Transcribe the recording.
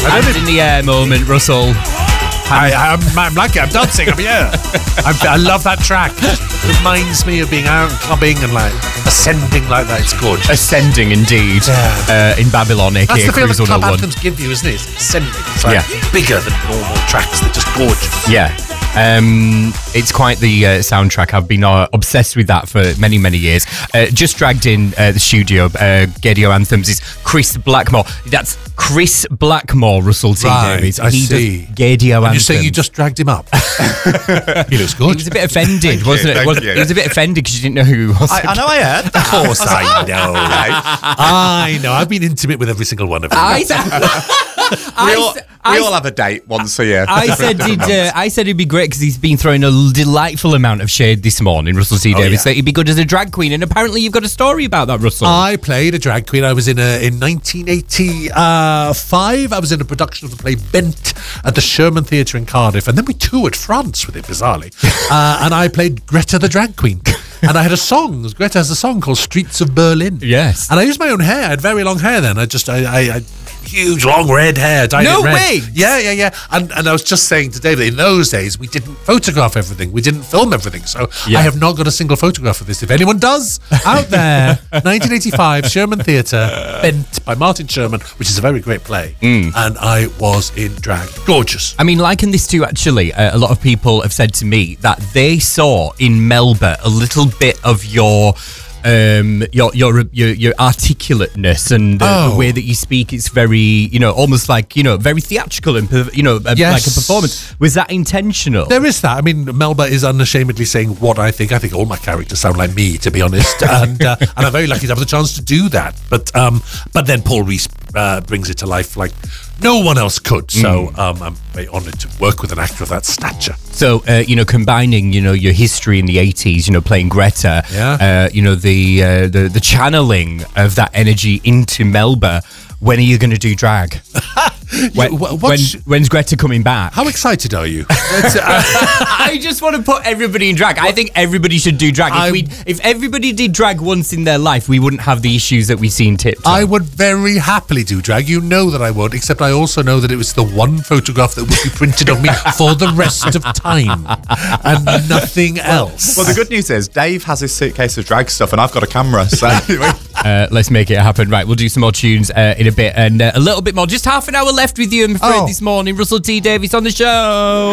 Hands in the air moment, Russell. I'm like it. I'm dancing. I'm here. I love that track. It reminds me of being out clubbing and like ascending like that. It's gorgeous. Ascending, indeed. Yeah. In Babylon, aka That's the feel Cruise that club 101. anthems give you, isn't it? It's ascending. It's like bigger than normal tracks. They're just gorgeous. Yeah. It's quite the soundtrack. I've been obsessed with that for many, many years. Just dragged in the studio, Gaydio Anthems, is Chris Blackmore. That's Chris Blackmore, Russell T. Davies. I see. Gaydio Anthems. You're saying you just dragged him up? He looks good. He was a bit offended, wasn't it? He was a bit offended because you didn't know who he was. I know I heard that. Of course I know. I know. I've been intimate with every single one of them. We all have a date once a year. I said it'd be great because he's been throwing a delightful amount of shade this morning, Russell T. Davies. That he'd be good as a drag queen, and apparently you've got a story about that, Russell. I played a drag queen. I was in 1985. I was in a production of the play Bent at the Sherman Theatre in Cardiff, and then we toured France with it, bizarrely. And I played Greta the drag queen. And I had a song. Greta has a song called Streets of Berlin. Yes. And I used my own hair. I had very long hair then. I huge, long red hair. Dyed No it red. way! Yeah. And I was just saying to David, in those days, we didn't photograph everything. We didn't film everything. So I have not got a single photograph of this. If anyone does, out there, 1985, Sherman Theatre, Bent by Martin Sherman, which is a very great play. And I was in drag. Gorgeous. I mean, liken this to actually, a lot of people have said to me that they saw in Melba a little bit of your articulateness and the way that you speak. It's very, almost like, very theatrical and, like a performance. Was that intentional? There is that. I mean, Melba is unashamedly saying what I think. I think all my characters sound like me, to be honest. And I'm very lucky to have the chance to do that. But then Paul Rees brings it to life like no one else could. So I'm very honoured to work with an actor of that stature. So, combining, your history in the 80s, playing Greta, the channeling of that energy into Melba. When are you going to do drag? When's Greta coming back? How excited are you? I just want to put everybody in drag. I think everybody should do drag. If everybody did drag once in their life, we wouldn't have the issues that we see in TikTok. I would very happily do drag. You know that I would, except I also know that it was the one photograph that would be printed on me for the rest of time and nothing else. Well, the good news is Dave has his suitcase of drag stuff and I've got a camera, so... Let's make it happen. Right, we'll do some more tunes in a bit and a little bit more. Just half an hour left with you, I'm afraid, this morning. Russell T. Davies on the show.